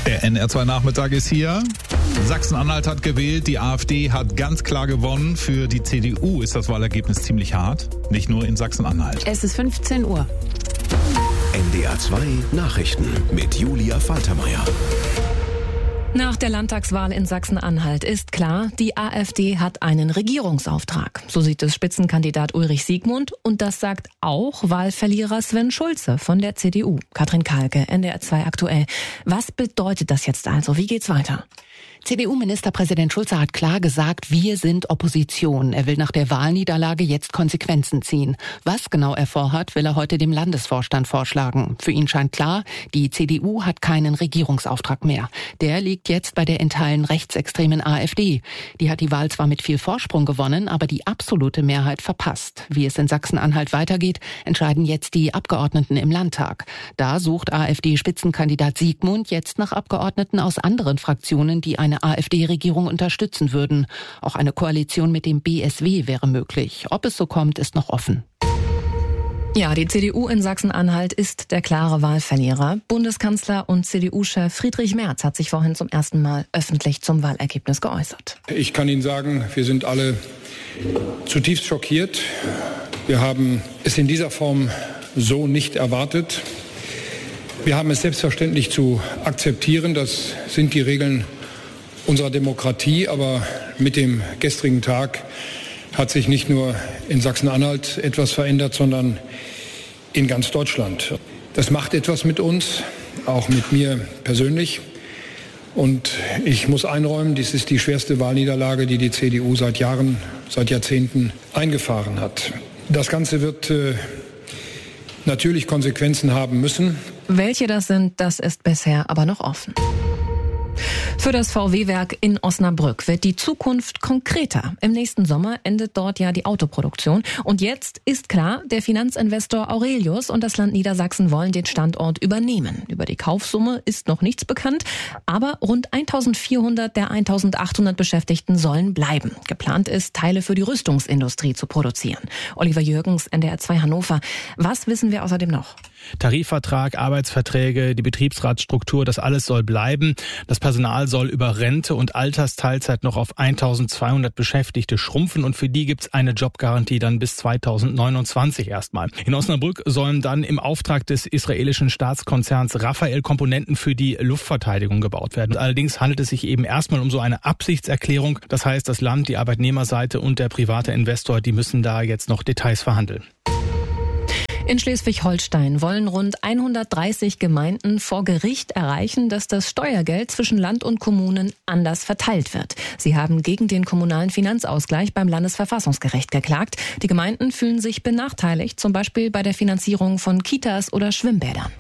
Der NR2 Nachmittag ist hier. Sachsen-Anhalt hat gewählt, die AfD hat ganz klar gewonnen. Für die CDU ist das Wahlergebnis ziemlich hart, nicht nur in Sachsen-Anhalt. Es ist 15 Uhr. NDR2 Nachrichten mit Julia Faltermeier. Nach der Landtagswahl in Sachsen-Anhalt ist klar, die AfD hat einen Regierungsauftrag. So sieht es Spitzenkandidat Ulrich Siegmund und das sagt auch Wahlverlierer Sven Schulze von der CDU. Katrin Kahlke, NDR2 aktuell. Was bedeutet das jetzt also? Wie geht's weiter? CDU-Ministerpräsident Schulze hat klar gesagt, wir sind Opposition. Er will nach der Wahlniederlage jetzt Konsequenzen ziehen. Was genau er vorhat, will er heute dem Landesvorstand vorschlagen. Für ihn scheint klar, die CDU hat keinen Regierungsauftrag mehr. Der liegt jetzt bei der in Teilen rechtsextremen AfD. Die hat die Wahl zwar mit viel Vorsprung gewonnen, aber die absolute Mehrheit verpasst. Wie es in Sachsen-Anhalt weitergeht, entscheiden jetzt die Abgeordneten im Landtag. Da sucht AfD-Spitzenkandidat Siegmund jetzt nach Abgeordneten aus anderen Fraktionen, die eine AfD-Regierung unterstützen würden. Auch eine Koalition mit dem BSW wäre möglich. Ob es so kommt, ist noch offen. Ja, die CDU in Sachsen-Anhalt ist der klare Wahlverlierer. Bundeskanzler und CDU-Chef Friedrich Merz hat sich vorhin zum ersten Mal öffentlich zum Wahlergebnis geäußert. Ich kann Ihnen sagen, wir sind alle zutiefst schockiert. Wir haben es in dieser Form so nicht erwartet. Wir haben es selbstverständlich zu akzeptieren. Das sind die Regeln unserer Demokratie, aber mit dem gestrigen Tag hat sich nicht nur in Sachsen-Anhalt etwas verändert, sondern in ganz Deutschland. Das macht etwas mit uns, auch mit mir persönlich. Und ich muss einräumen, dies ist die schwerste Wahlniederlage, die die CDU seit Jahren, seit Jahrzehnten eingefahren hat. Das Ganze wird natürlich Konsequenzen haben müssen. Welche das sind, das ist bisher aber noch offen. Für das VW-Werk in Osnabrück wird die Zukunft konkreter. Im nächsten Sommer endet dort ja die Autoproduktion. Und jetzt ist klar, der Finanzinvestor Aurelius und das Land Niedersachsen wollen den Standort übernehmen. Über die Kaufsumme ist noch nichts bekannt, aber rund 1400 der 1800 Beschäftigten sollen bleiben. Geplant ist, Teile für die Rüstungsindustrie zu produzieren. Oliver Jürgens, NDR2 Hannover. Was wissen wir außerdem noch? Tarifvertrag, Arbeitsverträge, die Betriebsratsstruktur, das alles soll bleiben. Das Personal soll über Rente und Altersteilzeit noch auf 1200 Beschäftigte schrumpfen und für die gibt's eine Jobgarantie dann bis 2029 erstmal. In Osnabrück sollen dann im Auftrag des israelischen Staatskonzerns Rafael Komponenten für die Luftverteidigung gebaut werden. Allerdings handelt es sich eben erstmal um so eine Absichtserklärung. Das heißt, das Land, die Arbeitnehmerseite und der private Investor, die müssen da jetzt noch Details verhandeln. In Schleswig-Holstein wollen rund 130 Gemeinden vor Gericht erreichen, dass das Steuergeld zwischen Land und Kommunen anders verteilt wird. Sie haben gegen den kommunalen Finanzausgleich beim Landesverfassungsgericht geklagt. Die Gemeinden fühlen sich benachteiligt, zum Beispiel bei der Finanzierung von Kitas oder Schwimmbädern.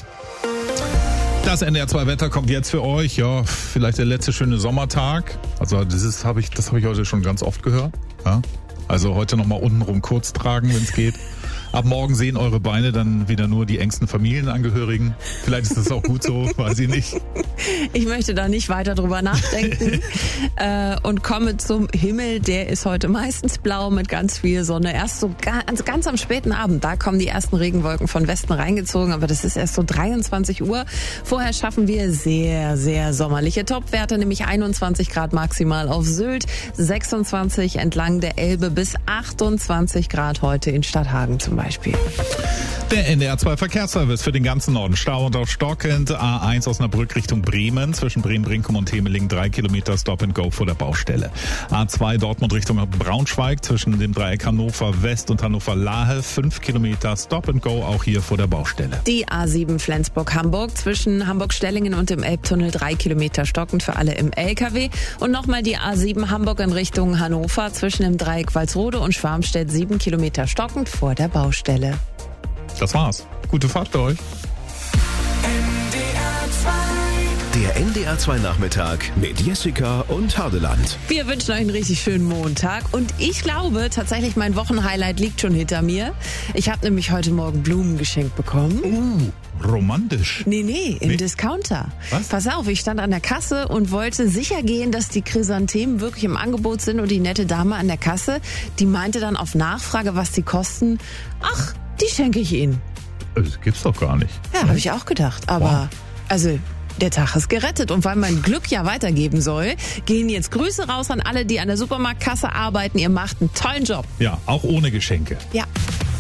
Das NDR2-Wetter kommt jetzt für euch. Ja, vielleicht der letzte schöne Sommertag. Also das habe ich heute schon ganz oft gehört. Ja? Also heute nochmal untenrum kurz tragen, wenn es geht. Ab morgen sehen eure Beine dann wieder nur die engsten Familienangehörigen. Vielleicht ist das auch gut so, weiß ich nicht. Ich möchte da nicht weiter drüber nachdenken und komme zum Himmel. Der ist heute meistens blau mit ganz viel Sonne. Erst so ganz am späten Abend, da kommen die ersten Regenwolken von Westen reingezogen. Aber das ist erst so 23 Uhr. Vorher schaffen wir sehr, sehr sommerliche Topwerte, nämlich 21 Grad maximal auf Sylt, 26 entlang der Elbe bis 28 Grad heute in Stadthagen zum Beispiel. Der NDR2 Verkehrsservice für den ganzen Norden. Stau und auch stockend. A1 Osnabrück Richtung Bremen. Zwischen Bremen-Brinkum und Temeling 3 Kilometer Stop and Go vor der Baustelle. A2 Dortmund Richtung Braunschweig. Zwischen dem Dreieck Hannover West und Hannover Lahe 5 Kilometer Stop and Go auch hier vor der Baustelle. Die A7 Flensburg-Hamburg. Zwischen Hamburg-Stellingen und dem Elbtunnel 3 Kilometer stockend für alle im LKW. Und nochmal die A7 Hamburg in Richtung Hannover. Zwischen dem Dreieck Walsrode und Schwarmstedt 7 Kilometer stockend vor der Baustelle. Das war's. Gute Fahrt für euch. Der NDR2 Nachmittag mit Jessica und Hardeland. Wir wünschen euch einen richtig schönen Montag und ich glaube tatsächlich, mein Wochenhighlight liegt schon hinter mir. Ich habe nämlich heute Morgen Blumen geschenkt bekommen. Romantisch. Nee, im Discounter. Was? Pass auf, ich stand an der Kasse und wollte sicher gehen, dass die Chrysanthemen wirklich im Angebot sind und die nette Dame an der Kasse, die meinte dann auf Nachfrage, was die kosten, ach, die schenke ich Ihnen. Das gibt's doch gar nicht. Ja, habe ich auch gedacht, aber also der Tag ist gerettet. Und weil man Glück ja weitergeben soll, gehen jetzt Grüße raus an alle, die an der Supermarktkasse arbeiten. Ihr macht einen tollen Job. Ja, auch ohne Geschenke. Ja.